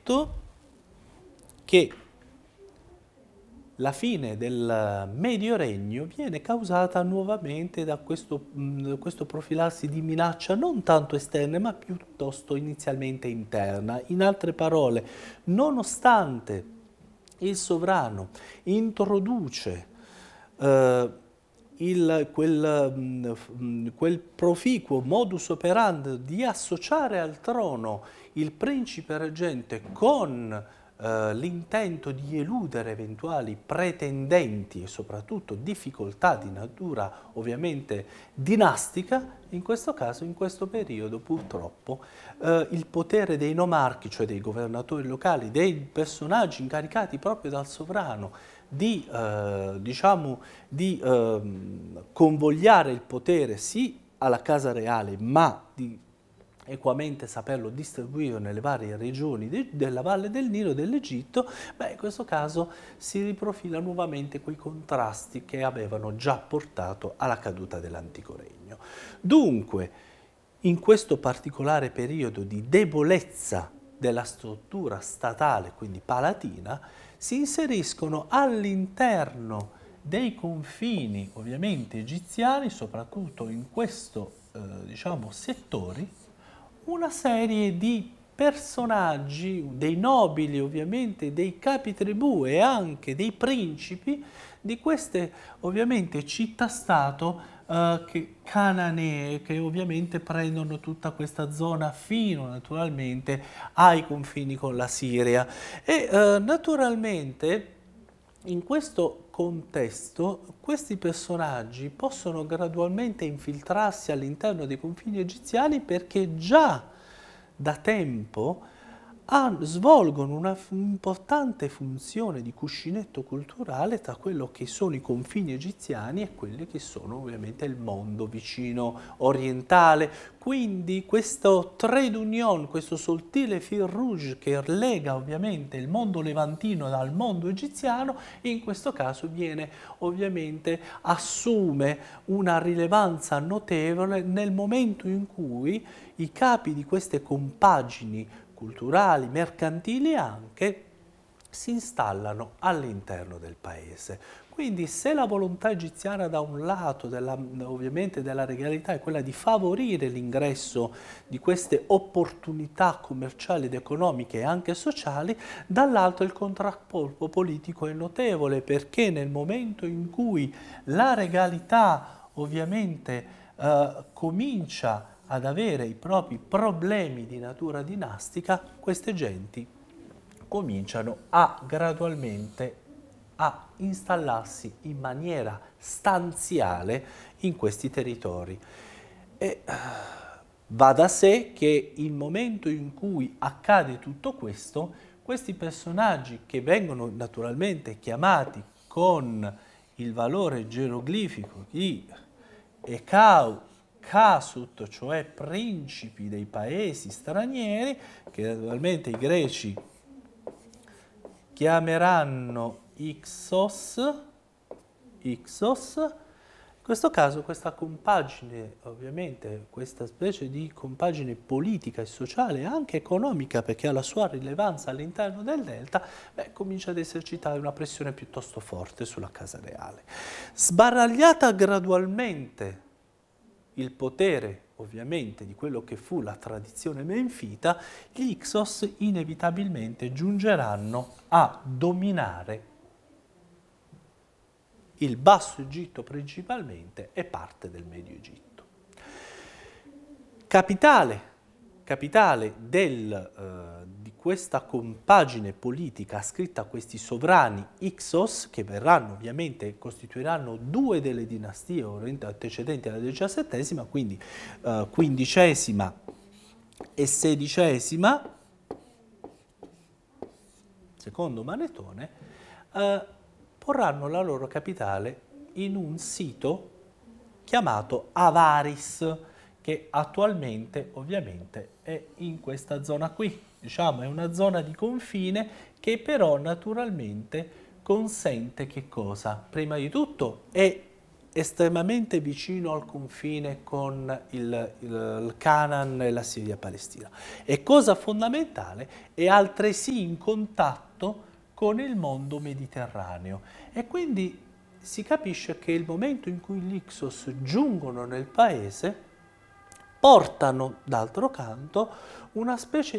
detto che la fine del Medio Regno viene causata nuovamente da questo profilarsi di minaccia non tanto esterna, ma piuttosto inizialmente interna. In altre parole, nonostante il sovrano introduce quel proficuo modus operandi di associare al trono il principe reggente con l'intento di eludere eventuali pretendenti e soprattutto difficoltà di natura ovviamente dinastica, in questo caso, in questo periodo purtroppo, il potere dei nomarchi, cioè dei governatori locali, dei personaggi incaricati proprio dal sovrano di, convogliare il potere sì alla casa reale, ma di equamente saperlo distribuire nelle varie regioni della Valle del Nilo dell'Egitto, in questo caso si riprofila nuovamente quei contrasti che avevano già portato alla caduta dell'antico regno. Dunque, in questo particolare periodo di debolezza della struttura statale, quindi palatina, si inseriscono all'interno dei confini ovviamente egiziani, soprattutto in questo settori, una serie di personaggi, dei nobili ovviamente, dei capi tribù e anche dei principi di queste ovviamente città-stato cananee che ovviamente prendono tutta questa zona fino naturalmente ai confini con la Siria. E naturalmente in questo contesto questi personaggi possono gradualmente infiltrarsi all'interno dei confini egiziani perché già da tempo svolgono una importante funzione di cuscinetto culturale tra quello che sono i confini egiziani e quelli che sono ovviamente il mondo vicino orientale. Quindi questo trait d'union, questo sottile fil rouge che lega ovviamente il mondo levantino dal mondo egiziano, in questo caso assume una rilevanza notevole nel momento in cui i capi di queste compagini culturali, mercantili anche, si installano all'interno del paese. Quindi se la volontà egiziana da un lato, ovviamente della regalità, è quella di favorire l'ingresso di queste opportunità commerciali ed economiche e anche sociali, dall'altro il contraccolpo politico è notevole perché nel momento in cui la regalità ovviamente comincia ad avere i propri problemi di natura dinastica, queste genti cominciano gradualmente a installarsi in maniera stanziale in questi territori. E va da sé che il momento in cui accade tutto questo, questi personaggi che vengono naturalmente chiamati con il valore geroglifico di Ekau, Kasut, cioè principi dei paesi stranieri, che naturalmente i greci chiameranno Ixos. In questo caso questa compagine, ovviamente, questa specie di compagine politica e sociale, anche economica, perché ha la sua rilevanza all'interno del delta, comincia ad esercitare una pressione piuttosto forte sulla casa reale. Sbaragliata gradualmente il potere ovviamente di quello che fu la tradizione menfita, gli Ixos inevitabilmente giungeranno a dominare il Basso Egitto principalmente e parte del Medio Egitto. Capitale di questa compagine politica ascritta a questi sovrani Ixos, che verranno ovviamente, costituiranno due delle dinastie antecedenti alla XVII, quindi XV e XVI, secondo Manetone, porranno la loro capitale in un sito chiamato Avaris, che attualmente ovviamente è in questa zona qui. Diciamo è una zona di confine che però naturalmente consente che cosa? Prima di tutto è estremamente vicino al confine con il Canaan e la Siria-Palestina. E cosa fondamentale, è altresì in contatto con il mondo mediterraneo. E quindi si capisce che il momento in cui gli Ixos giungono nel paese portano, d'altro canto, una specie